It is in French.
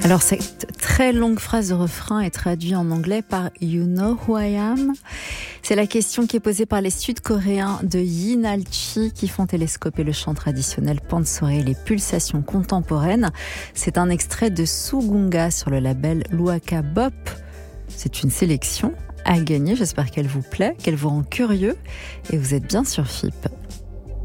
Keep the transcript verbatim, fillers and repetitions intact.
Alors cette très longue phrase de refrain est traduite en anglais par You know who I am. C'est la question qui est posée par les Sud-Coréens de Yin Al-chi qui font télescoper le chant traditionnel pansori et les pulsations contemporaines. C'est un extrait de Sugunga sur le label Luaka Bop. C'est une sélection à gagner, j'espère qu'elle vous plaît, qu'elle vous rend curieux et vous êtes bien sur F I P.